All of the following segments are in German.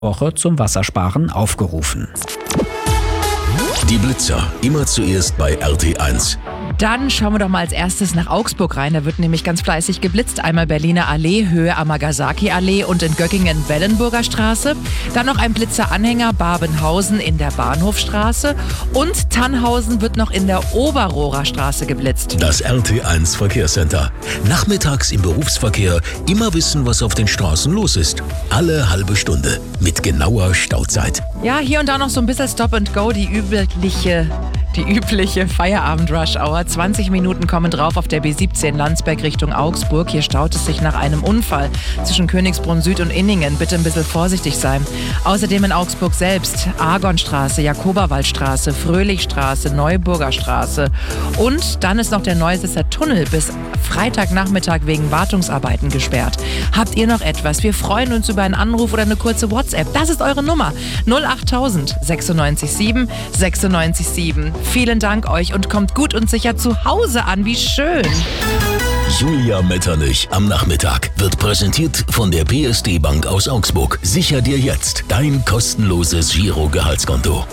Woche zum Wassersparen aufgerufen. Die Blitzer, immer zuerst bei RT1. Dann schauen wir doch mal als erstes nach Augsburg rein. Da wird nämlich ganz fleißig geblitzt. Einmal Berliner Allee, Höhe Amagasaki-Allee und in Göttingen Wellenburger Straße. Dann noch ein Blitzeranhänger Babenhausen in der Bahnhofstraße. Und Tannhausen wird noch in der Oberrohrer Straße geblitzt. Das RT1 Verkehrscenter. Nachmittags im Berufsverkehr immer wissen, was auf den Straßen los ist. Alle halbe Stunde mit genauer Stauzeit. Ja, hier und da noch so ein bisschen Stop and Go, die übliche Feierabend-Rush-Hour. 20 Minuten kommen drauf auf der B17 Landsberg Richtung Augsburg. Hier staut es sich nach einem Unfall zwischen Königsbrunn Süd und Inningen. Bitte ein bisschen vorsichtig sein. Außerdem in Augsburg selbst Argonstraße, Jakoberwaldstraße, Fröhlichstraße, Neuburger Straße. Und dann ist noch der Neusesser Tunnel bis Freitagnachmittag wegen Wartungsarbeiten gesperrt. Habt ihr noch etwas? Wir freuen uns über einen Anruf oder eine kurze WhatsApp. Das ist eure Nummer. 08000 96 7 96 7. Vielen Dank euch und kommt gut und sicher zu Hause an. Wie schön. Julia Metternich am Nachmittag wird präsentiert von der PSD Bank aus Augsburg. Sicher dir jetzt dein kostenloses Giro-Gehaltskonto.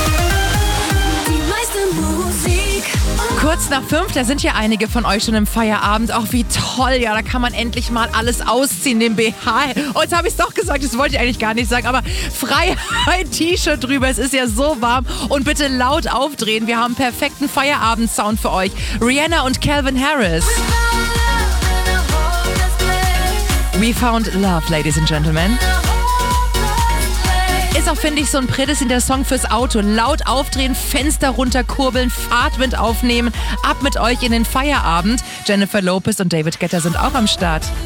Kurz nach 5, da sind ja einige von euch schon im Feierabend. Auch wie toll, ja, da kann man endlich mal alles ausziehen, den BH. Oh, jetzt habe ich es doch gesagt, das wollte ich eigentlich gar nicht sagen, aber Freiheit-T-Shirt drüber, es ist ja so warm. Und bitte laut aufdrehen, wir haben einen perfekten Feierabend-Sound für euch. Rihanna und Calvin Harris. We found love, ladies and gentlemen. Ist auch, finde ich, so ein prädestinierter Song fürs Auto. Laut aufdrehen, Fenster runterkurbeln, Fahrtwind aufnehmen. Ab mit euch in den Feierabend. Jennifer Lopez und David Guetta sind auch am Start.